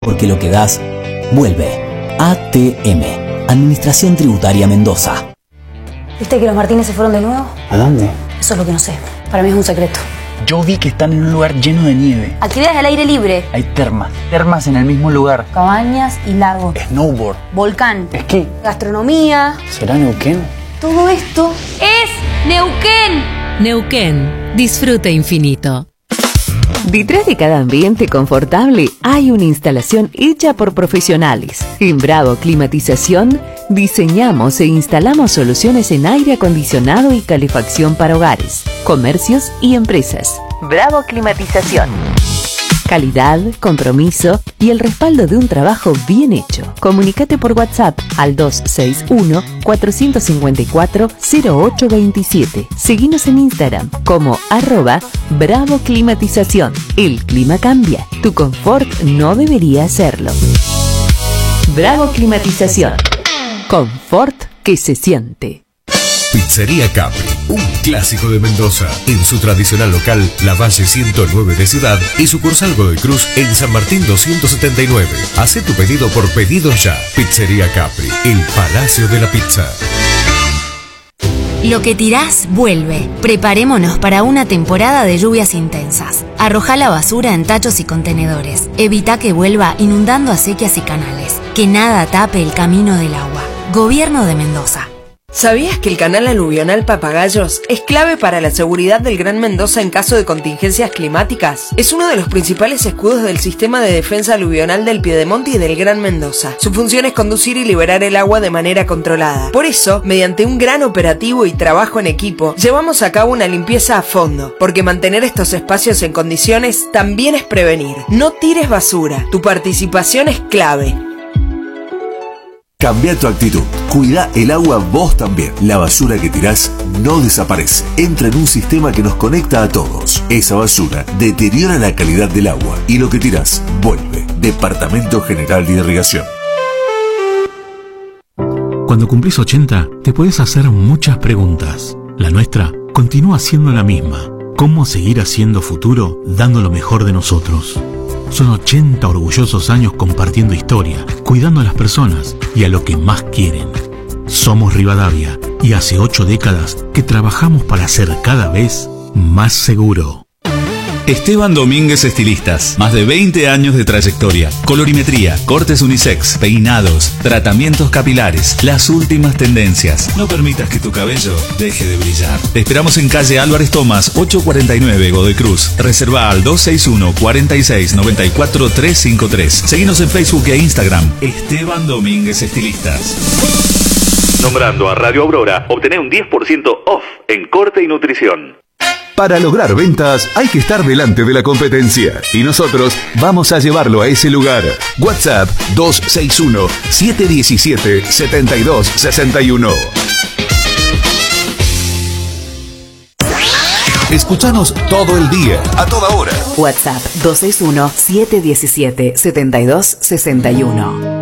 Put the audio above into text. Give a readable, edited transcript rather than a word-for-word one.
Porque lo que das, vuelve. ATM, Administración Tributaria Mendoza. ¿Viste que los Martínez se fueron de nuevo? ¿A dónde? Eso es lo que no sé. Para mí es un secreto. Yo vi que están en un lugar lleno de nieve. Actividades al aire libre. Hay termas en el mismo lugar. Cabañas y lago. Snowboard. Volcán. Esquí. Gastronomía. ¿Será Neuquén? Todo esto es Neuquén. Neuquén. Disfrute infinito. Detrás de cada ambiente confortable hay una instalación hecha por profesionales. En Bravo Climatización diseñamos e instalamos soluciones en aire acondicionado y calefacción para hogares, comercios y empresas. Bravo Climatización. Calidad, compromiso y el respaldo de un trabajo bien hecho. Comunícate por WhatsApp al 261-454-0827. Seguinos en Instagram como @Bravo Climatización. El clima cambia. Tu confort no debería hacerlo. Bravo Climatización. Confort que se siente. Pizzería Capri, un clásico de Mendoza. En su tradicional local, La Valle 109 de Ciudad y sucursal Godoy Cruz en San Martín 279. Hacé tu pedido por pedido ya. Pizzería Capri, el Palacio de la Pizza. Lo que tirás, vuelve. Preparémonos para una temporada de lluvias intensas. Arrojá la basura en tachos y contenedores. Evita que vuelva inundando acequias y canales. Que nada tape el camino del agua. Gobierno de Mendoza. ¿Sabías que el canal aluvional Papagayos es clave para la seguridad del Gran Mendoza en caso de contingencias climáticas? Es uno de los principales escudos del sistema de defensa aluvional del Piedemonte y del Gran Mendoza. Su función es conducir y liberar el agua de manera controlada. Por eso, mediante un gran operativo y trabajo en equipo, llevamos a cabo una limpieza a fondo, porque mantener estos espacios en condiciones también es prevenir. No tires basura, tu participación es clave. Cambia tu actitud. Cuida el agua vos también. La basura que tirás no desaparece. Entra en un sistema que nos conecta a todos. Esa basura deteriora la calidad del agua y lo que tirás vuelve. Departamento General de Irrigación. Cuando cumplís 80, te podés hacer muchas preguntas. La nuestra continúa siendo la misma. ¿Cómo seguir haciendo futuro dando lo mejor de nosotros? Son 80 orgullosos años compartiendo historia, cuidando a las personas y a lo que más quieren. Somos Rivadavia y hace 8 décadas que trabajamos para ser cada vez más seguro. Esteban Domínguez Estilistas, más de 20 años de trayectoria, colorimetría, cortes unisex, peinados, tratamientos capilares, las últimas tendencias. No permitas que tu cabello deje de brillar. Te esperamos en calle Álvarez Tomás, 849 Godoy Cruz. Reserva al 261 46 94 353. Seguinos en Facebook e Instagram. Esteban Domínguez Estilistas. Nombrando a Radio Aurora, obtené un 10% off en corte y nutrición. Para lograr ventas hay que estar delante de la competencia y nosotros vamos a llevarlo a ese lugar. WhatsApp 261-717-7261. Escuchanos todo el día, a toda hora. WhatsApp 261-717-7261.